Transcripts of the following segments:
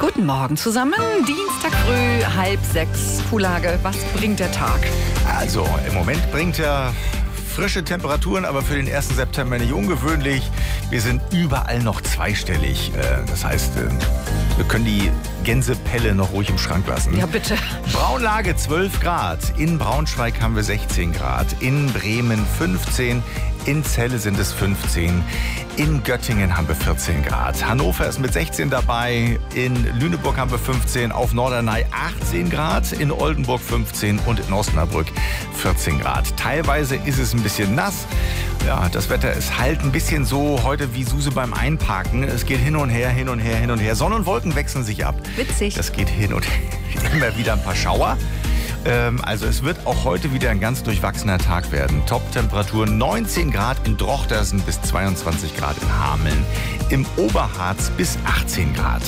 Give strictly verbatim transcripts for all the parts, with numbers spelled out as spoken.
Guten Morgen zusammen. Dienstag früh, halb sechs. Kuhlage, was bringt der Tag? Also, im Moment bringt er frische Temperaturen, aber für den ersten September nicht ungewöhnlich. Wir sind überall noch zweistellig. Das heißt, wir können die Gänsepelle noch ruhig im Schrank lassen. Ja, bitte. Braunlage zwölf Grad. In Braunschweig haben wir sechzehn Grad. In Bremen fünfzehn. In Celle sind es fünfzehn. In Göttingen haben wir vierzehn Grad. Hannover ist mit sechzehn dabei. In Lüneburg haben wir fünfzehn. Auf Norderney achtzehn Grad. In Oldenburg fünfzehn und in Osnabrück vierzehn Grad. Teilweise ist es ein bisschen nass. Ja, das Wetter ist halt ein bisschen so heute wie Suse beim Einparken. Es geht hin und her, hin und her, hin und her. Sonne und Wolken wechseln sich ab. Witzig. Das geht hin und her. Immer wieder ein paar Schauer. Also es wird auch heute wieder ein ganz durchwachsener Tag werden. Top-Temperaturen neunzehn Grad in Drochtersen bis zweiundzwanzig Grad in Hameln. Im Oberharz bis achtzehn Grad.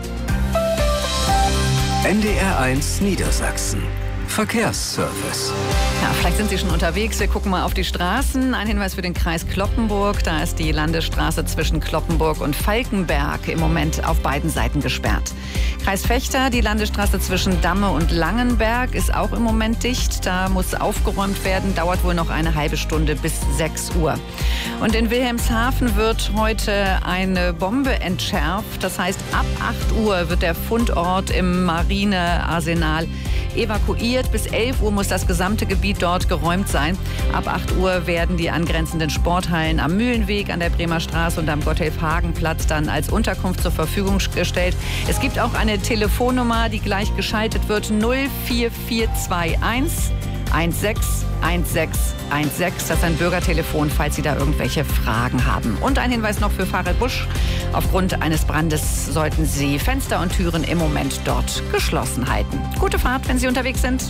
N D R eins Niedersachsen. Verkehrsservice. Ja, vielleicht sind Sie schon unterwegs. Wir gucken mal auf die Straßen. Ein Hinweis für den Kreis Cloppenburg. Da ist die Landesstraße zwischen Cloppenburg und Falkenberg im Moment auf beiden Seiten gesperrt. Kreis Vechta, die Landesstraße zwischen Damme und Langenberg ist auch im Moment dicht. Da muss aufgeräumt werden. Dauert wohl noch eine halbe Stunde bis sechs Uhr. Und in Wilhelmshaven wird heute eine Bombe entschärft. Das heißt, ab acht Uhr wird der Fundort im Marinearsenal evakuiert. Bis elf Uhr muss das gesamte Gebiet dort geräumt sein. Ab acht Uhr werden die angrenzenden Sporthallen am Mühlenweg, an der Bremer Straße und am Gotthelf-Hagen-Platz dann als Unterkunft zur Verfügung gestellt. Es gibt auch eine Telefonnummer, die gleich geschaltet wird. null vier vier zwei eins eins sechs eins sechs eins sechs. Das ist ein Bürgertelefon, falls Sie da irgendwelche Fragen haben. Und ein Hinweis noch für Fahrrad Busch. Aufgrund eines Brandes sollten Sie Fenster und Türen im Moment dort geschlossen halten. Gute Fahrt, wenn Sie unterwegs sind.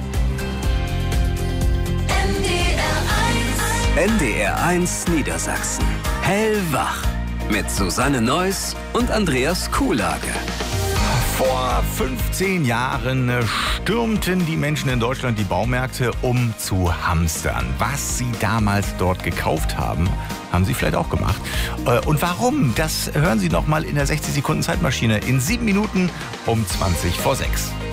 N D R eins Niedersachsen. Hellwach. Mit Susanne Neuss und Andreas Kuhlage. Vor fünfzehn Jahren stürmten die Menschen in Deutschland die Baumärkte, um zu hamstern. Was sie damals dort gekauft haben, haben sie vielleicht auch gemacht. Und warum? Das hören Sie noch mal in der sechzig Sekunden Zeitmaschine in sieben Minuten um zwanzig vor sechs.